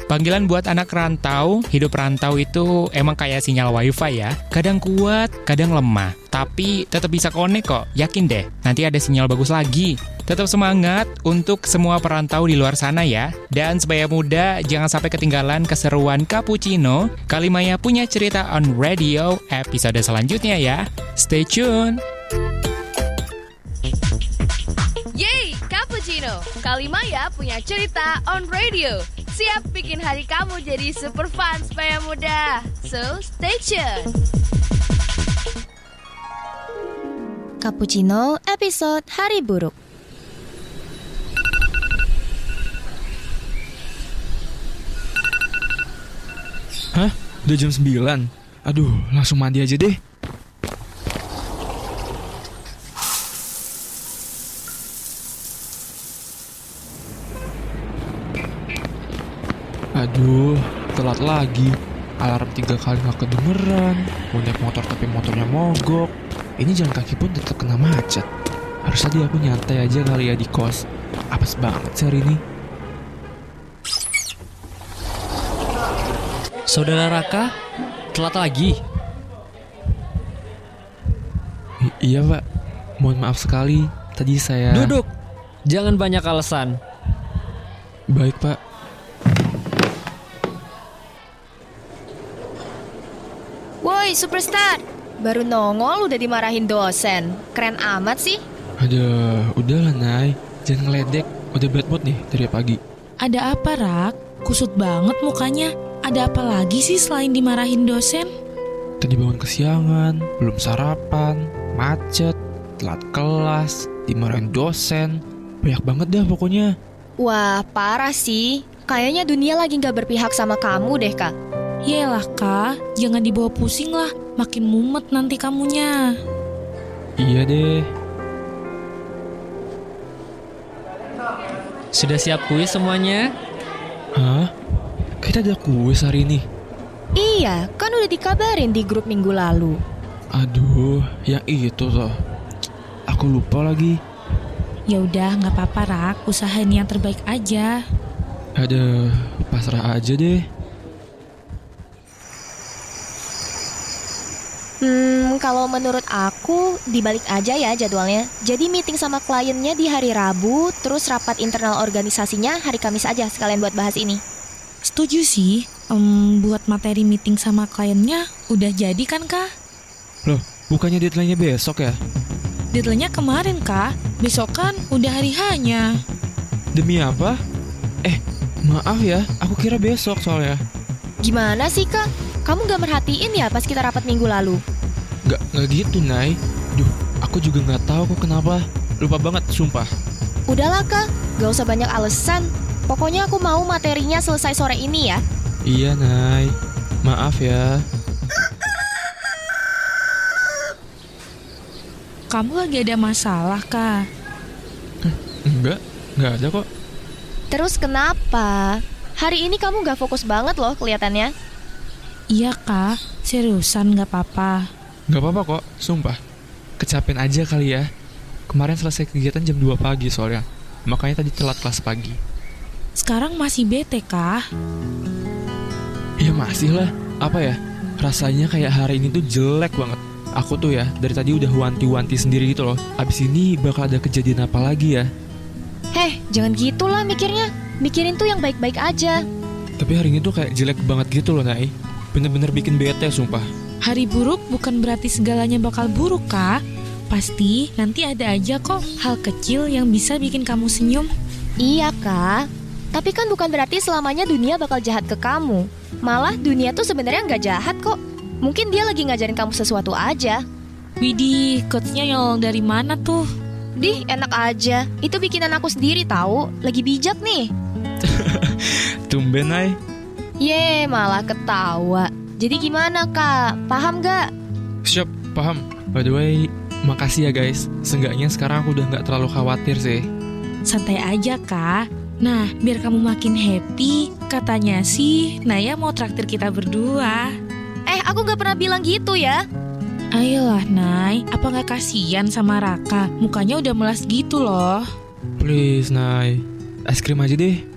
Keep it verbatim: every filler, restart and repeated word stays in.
Panggilan buat anak rantau, hidup rantau itu emang kayak sinyal wifi ya. Kadang kuat, kadang lemah. Tapi tetap bisa connect kok, yakin deh. Nanti ada sinyal bagus lagi. Tetap semangat untuk semua perantau di luar sana ya. Dan supaya muda, jangan sampai ketinggalan keseruan Cappuccino. Kalimaya punya cerita on radio episode selanjutnya ya. Stay tune! Yeay, Cappuccino! Kalimaya punya cerita on radio. Siap bikin hari kamu jadi super fun supaya muda. So, stay tune! Cappuccino episode Hari Buruk. Hah? Udah jam sembilan? Aduh, langsung mandi aja deh. Aduh, telat lagi. Alarm tiga kali gak kedengeran. Mau naik motor tapi motornya mogok. Ini jalan kaki pun tetap kena macet. Harus tadi aku nyantai aja kali ya di kos. Apes banget sih hari ini. Saudara Raka, telat lagi. I- iya pak, mohon maaf sekali. Tadi saya... Duduk, jangan banyak alasan. Baik pak. Woi, superstar! Baru nongol udah dimarahin dosen. Keren amat sih. Aduh, udahlah Nay. Jangan ngeledek. Udah bad mood nih dari pagi. Ada apa, Rak? Kusut banget mukanya. Ada apa lagi sih selain dimarahin dosen? Tadi bangun kesiangan, belum sarapan, macet, telat kelas, dimarahin dosen. Banyak banget dah pokoknya. Wah, parah sih. Kayaknya dunia lagi gak berpihak sama kamu deh, Kak. Yelah, Kak. Jangan dibawa pusing lah. Makin mumet nanti kamunya. Iya deh. Sudah siap kuis semuanya? Hah? Kita ada kuis hari ini? Iya, kan udah dikabarin di grup minggu lalu. Aduh, yang itu toh. Aku lupa lagi. Ya udah, nggak apa-apa, Rak. Usahain yang terbaik aja. Aduh, pasrah aja deh. Hmm, kalau menurut aku dibalik aja ya jadwalnya. Jadi meeting sama kliennya di hari Rabu, terus rapat internal organisasinya hari Kamis aja sekalian buat bahas ini. Setuju sih. Um, buat materi meeting sama kliennya udah jadi kan, Kak? Loh, bukannya deadline-nya besok ya? Deadline-nya kemarin, Kak. Besok kan udah hari H-nya. Demi apa? Eh, maaf ya, aku kira besok soalnya. Gimana sih, Kak? Kamu gak merhatiin ya pas kita rapat minggu lalu? Gak, gak gitu, Nay. Duh, aku juga gak tahu kok kenapa. Lupa banget, sumpah. Udahlah, Kak. Gak usah banyak alasan. Pokoknya aku mau materinya selesai sore ini ya. Iya, Nay. Maaf ya. Kamu lagi ada masalah, Kak? Enggak, enggak ada kok. Terus kenapa? Hari ini kamu gak fokus banget loh kelihatannya. Iya, Kak. Seriusan gak apa-apa. Gak apa-apa kok, sumpah. Kecapean aja kali ya. Kemarin selesai kegiatan jam dua pagi soalnya. Makanya tadi telat kelas pagi. Sekarang masih bete, Kak? Iya masih lah. Apa ya? Rasanya kayak hari ini tuh jelek banget. Aku tuh ya, dari tadi udah wanti-wanti sendiri gitu loh. Abis ini bakal ada kejadian apa lagi ya? Heh, jangan gitulah mikirnya. Mikirin tuh yang baik-baik aja. Tapi hari ini tuh kayak jelek banget gitu loh, Nay. Bener-bener bikin bete, sumpah. Hari buruk bukan berarti segalanya bakal buruk, Kak. Pasti nanti ada aja kok hal kecil yang bisa bikin kamu senyum. Iya, Kak. Tapi kan bukan berarti selamanya dunia bakal jahat ke kamu. Malah dunia tuh sebenarnya nggak jahat kok. Mungkin dia lagi ngajarin kamu sesuatu aja. Widih, quotes-nya nyolong dari mana tuh? Dih, enak aja. Itu bikinan aku sendiri tahu. Lagi bijak nih. Tumben, Nay. Ye, malah ketawa. Jadi gimana, Kak? Paham gak? Siap, paham. By the way, makasih ya guys. Seenggaknya sekarang aku udah gak terlalu khawatir sih. Santai aja, Kak. Nah, biar kamu makin happy, katanya sih Naya mau traktir kita berdua. Eh, aku gak pernah bilang gitu ya. Ayolah, Nay. Apa gak kasihan sama Raka? Mukanya udah melas gitu loh. Please, Nay. Es krim aja deh.